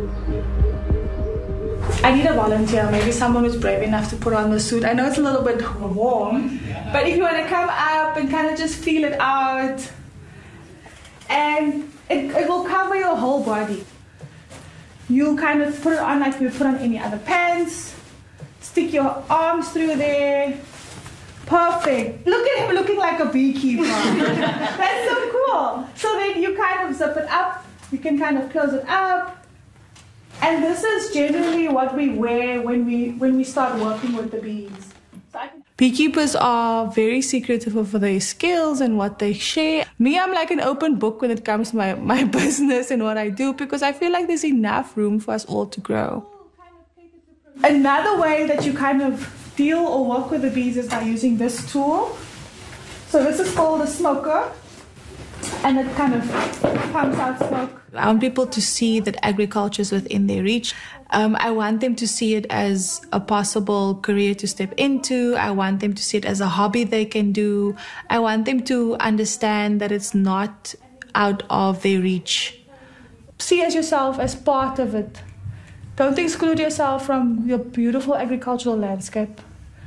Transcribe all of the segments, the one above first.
I need a volunteer, maybe someone who's brave enough to put on the suit. I know it's a little bit warm, but if you want to come up and kind of just feel it out, and it will cover your whole body. You kind of put it on like you would put on any other pants, stick your arms through there. Perfect. Look at him looking like a beekeeper. That's so cool. So then you kind of zip it up, you can kind of close it up. And this is generally what we wear when we start working with the bees. Beekeepers are very secretive of their skills and what they share. Me, I'm like an open book when it comes to my business and what I do, because I feel like there's enough room for us all to grow. Another way that you kind of deal or work with the bees is by using this tool. So this is called a smoker, and it kind of pumps out smoke. I want people to see that agriculture is within their reach. I want them to see it as a possible career to step into. I want them to see it as a hobby they can do. I want them to understand that it's not out of their reach. See yourself as part of it. Don't exclude yourself from your beautiful agricultural landscape.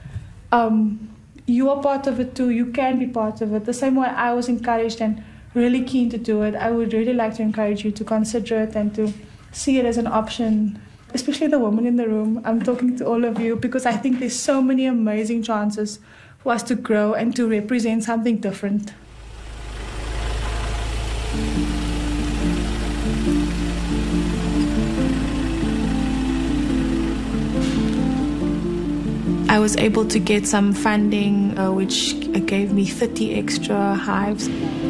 You are part of it too. You can be part of it. The same way I was encouraged and really keen to do it, I would really like to encourage you to consider it and to see it as an option, especially the women in the room. I'm talking to all of you because I think there's so many amazing chances for us to grow and to represent something different. I was able to get some funding which gave me 30 extra hives.